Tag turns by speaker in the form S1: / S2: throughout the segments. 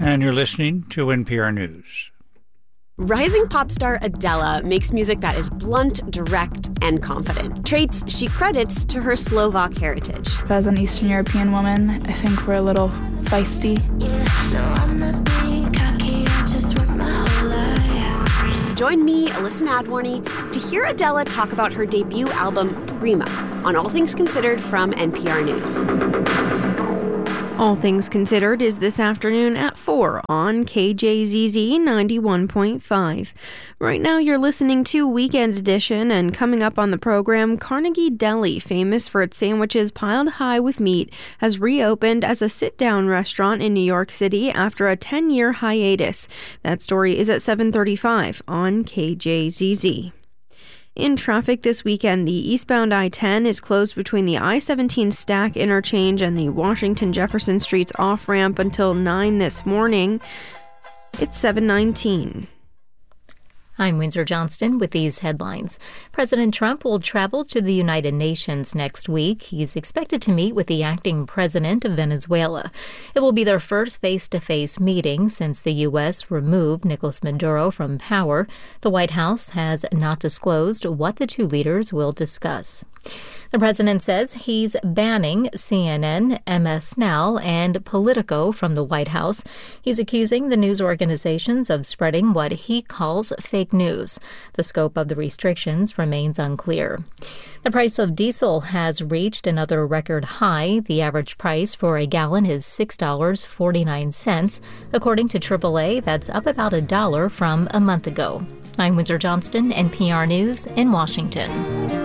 S1: And you're listening to NPR News.
S2: Rising pop star Adele makes music that is blunt, direct, and confident. Traits she credits to her Slovak heritage.
S3: As an Eastern European woman, I think we're a little feisty.
S4: Yeah, no, I'm not being cocky, I just work my whole life.
S2: Join me, Alyssa Nadworny, to hear Adele talk about her debut album, Prima, on All Things Considered from NPR News.
S5: All Things Considered is this afternoon at 4 on KJZZ 91.5. Right now you're listening to Weekend Edition, and coming up on the program, Carnegie Deli, famous for its sandwiches piled high with meat, has reopened as a sit-down restaurant in New York City after a 10-year hiatus. That story is at 7:35 on KJZZ. In traffic this weekend, the eastbound I-10 is closed between the I-17 Stack interchange and the Washington Jefferson Streets off-ramp until 9 this morning. It's 7:19.
S6: I'm Windsor Johnston with these headlines. President Trump will travel to the United Nations next week. He's expected to meet with the acting president of Venezuela. It will be their first face-to-face meeting since the U.S. removed Nicolas Maduro from power. The White House has not disclosed what the two leaders will discuss. The president says he's banning CNN, MS Now, and Politico from the White House. He's accusing the news organizations of spreading what he calls fake news. The scope of the restrictions remains unclear. The price of diesel has reached another record high. The average price for a gallon is $6.49. According to AAA, that's up about $1 from a month ago. I'm Windsor Johnston, NPR News in Washington.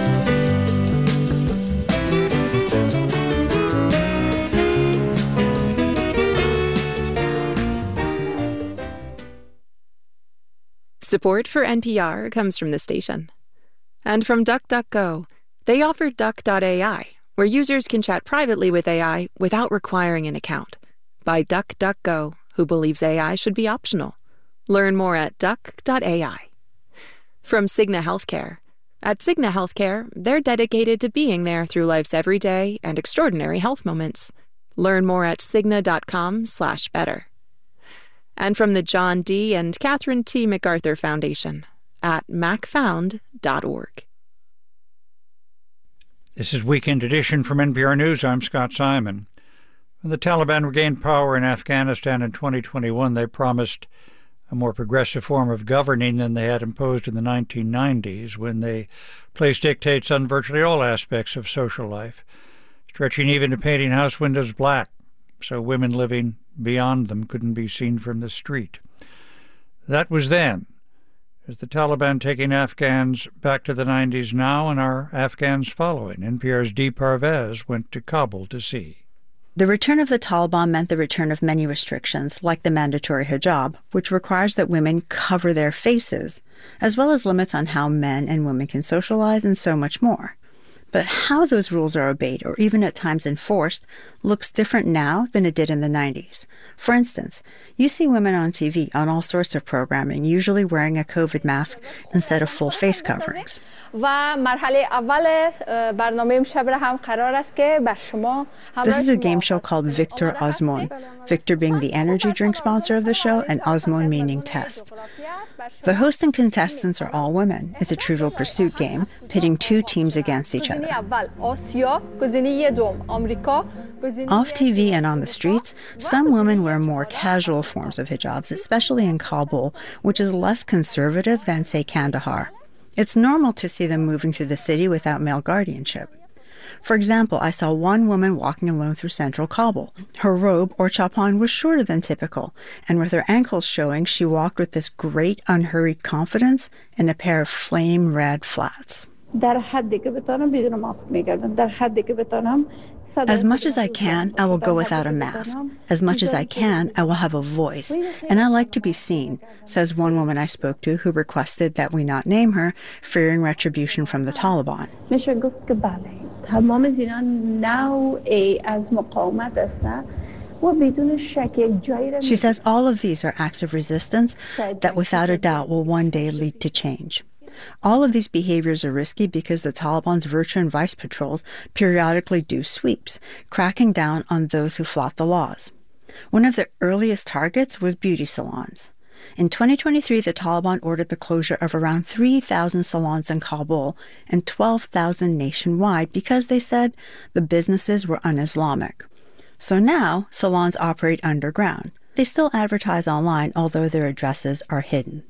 S7: Support for NPR comes from the station. And from DuckDuckGo. They offer Duck.ai, where users can chat privately with AI without requiring an account. By DuckDuckGo, who believes AI should be optional. Learn more at Duck.ai. From Cigna Healthcare. At Cigna Healthcare, they're dedicated to being there through life's everyday and extraordinary health moments. Learn more at Cigna.com/better. And from the John D. and Catherine T. MacArthur Foundation at macfound.org.
S1: This is Weekend Edition from NPR News. I'm Scott Simon. When the Taliban regained power in Afghanistan in 2021, they promised a more progressive form of governing than they had imposed in the 1990s, when they placed dictates on virtually all aspects of social life, stretching even to painting house windows black so women living beyond them couldn't be seen from the street. That was then. Is the Taliban taking Afghans back to the 90s now, and are Afghans following? NPR's Dee Parvez went to Kabul to see.
S8: The return of the Taliban meant the return of many restrictions, like the mandatory hijab, which requires that women cover their faces, as well as limits on how men and women can socialize and so much more. But how those rules are obeyed, or even at times enforced, looks different now than it did in the 90s. For instance, you see women on TV on all sorts of programming, usually wearing a COVID mask instead of full face coverings. This is a game show called Victor Azmoun, Victor being the energy drink sponsor of the show and Azmoun meaning test. The host and contestants are all women. It's a Trivial Pursuit game, pitting two teams against each other. Off TV and on the streets, some women wear more casual forms of hijabs, especially in Kabul, which is less conservative than, say, Kandahar. It's normal to see them moving through the city without male guardianship. For example, I saw one woman walking alone through central Kabul. Her robe, or chapon, was shorter than typical, and with her ankles showing, she walked with this great unhurried confidence in a pair of flame red flats. As much as I can, I will go without a mask. As much as I can, I will have a voice. And I like to be seen, says one woman I spoke to who requested that we not name her, fearing retribution from the Taliban. She says all of these are acts of resistance that without a doubt will one day lead to change. All of these behaviors are risky because the Taliban's virtue and vice patrols periodically do sweeps, cracking down on those who flout the laws. One of their earliest targets was beauty salons. In 2023, the Taliban ordered the closure of around 3,000 salons in Kabul and 12,000 nationwide because they said the businesses were un-Islamic. So now, salons operate underground. They still advertise online, although their addresses are hidden.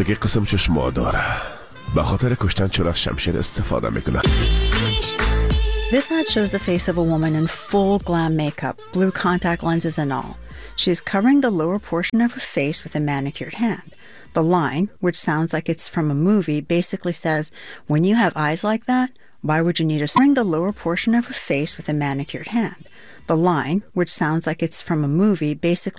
S8: This ad shows the face of a woman in full glam makeup, blue contact lenses and all. She is covering the lower portion of her face with a manicured hand. The line, which sounds like it's from a movie, basically says, when you have eyes like that, why would you need a... Covering the lower portion of her face with a manicured hand. The line, which sounds like it's from a movie, basically